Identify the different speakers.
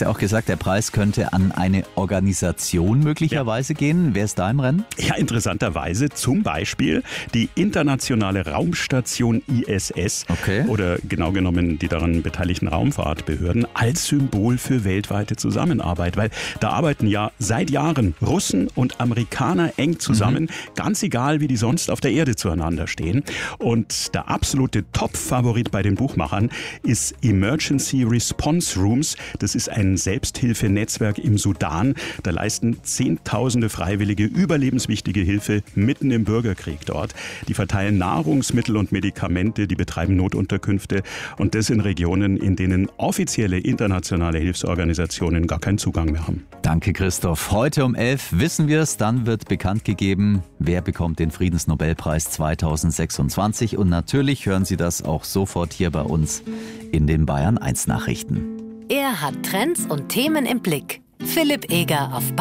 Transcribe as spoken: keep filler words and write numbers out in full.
Speaker 1: ja auch gesagt, der Preis könnte an eine Organisation möglicherweise ja. gehen. Wer ist da im Rennen?
Speaker 2: Ja, interessanterweise zum Beispiel die internationale Raumstation I S S
Speaker 1: okay.
Speaker 2: oder genau genommen die daran beteiligten Raumfahrtbehörden als Symbol für weltweite Zusammenarbeit. Weil da arbeiten ja seit Jahren Russen und Amerikaner eng zusammen, mhm. ganz egal, wie die sonst auf der Erde zueinander stehen. Und der absolute Top-Favorit bei den Buchmachern ist Emergency Response Rooms. Das ist ein Selbsthilfenetzwerk im Sudan. Da leisten Zehntausende Freiwillige überlebenswichtige Hilfe mitten im Bürgerkrieg dort. Die verteilen Nahrungsmittel und Medikamente, die betreiben Notunterkünfte und das in Regionen, in denen offizielle internationale Hilfsorganisationen gar keinen Zugang mehr haben.
Speaker 1: Danke, Christoph. Heute um elf wissen wir es. Dann wird bekannt gegeben, wer bekommt den Friedensnobelpreis zweitausendsechsundzwanzig. Und natürlich hören Sie das auch sofort hier bei uns in den Bayern eins Nachrichten.
Speaker 3: Er hat Trends und Themen im Blick. Philipp Eger auf